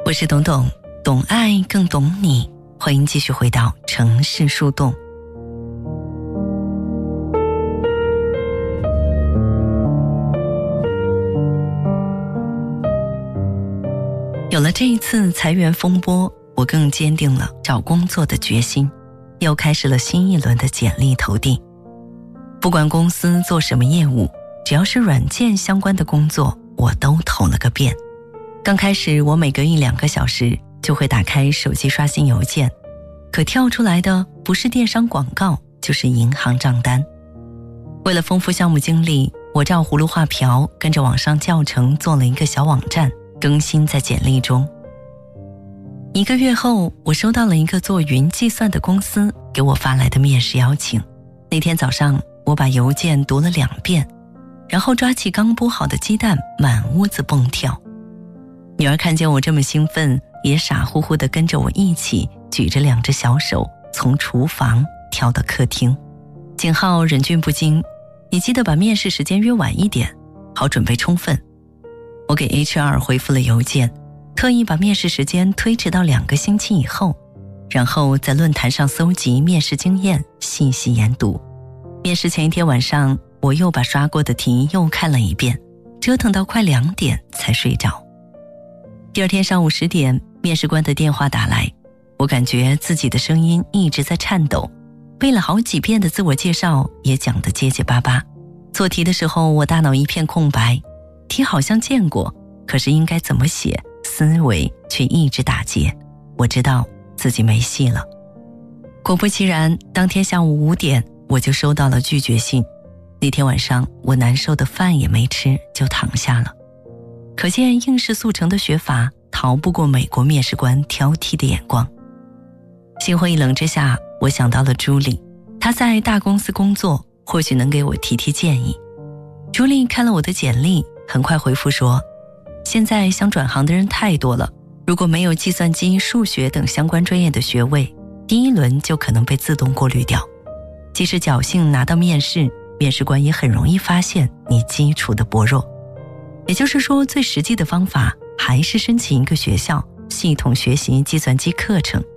我是董董，懂爱更懂你，欢迎继续回到城市树洞。有了这一次裁员风波，我更坚定了找工作的决心，又开始了新一轮的简历投递。不管公司做什么业务，只要是软件相关的工作，我都投了个遍。刚开始我每隔1-2个小时就会打开手机刷新邮件，可跳出来的不是电商广告，就是银行账单。为了丰富项目经历，我照葫芦画瓢，跟着网上教程做了一个小网站，更新在简历中。1个月后，我收到了一个做云计算的公司给我发来的面试邀请。那天早上，我把邮件读了2遍，然后抓起刚剥好的鸡蛋，满屋子蹦跳。女儿看见我这么兴奋，也傻乎乎地跟着我一起举着2只小手从厨房跳到客厅。景浩忍俊不禁，你记得把面试时间约晚一点，好准备充分。我给 HR 回复了邮件，特意把面试时间推迟到2个星期以后，然后在论坛上搜集面试经验，细细研读。面试前一天晚上，我又把刷过的题又看了一遍，折腾到快2点才睡着。第二天上午10点，面试官的电话打来，我感觉自己的声音一直在颤抖，背了好几遍的自我介绍也讲得结结巴巴。做题的时候，我大脑一片空白，题好像见过，可是应该怎么写，思维却一直打结。我知道自己没戏了。果不其然，当天下午5点，我就收到了拒绝信。那天晚上，我难受的饭也没吃，就躺下了。可见应试速成的学法逃不过美国面试官挑剔的眼光。心灰意冷之下，我想到了朱莉，她在大公司工作，或许能给我提建议。朱莉看了我的简历，很快回复说，现在想转行的人太多了，如果没有计算机、数学等相关专业的学位，第1轮就可能被自动过滤掉。即使侥幸拿到面试，面试官也很容易发现你基础的薄弱。也就是说，最实际的方法还是申请一个学校，系统学习计算机课程，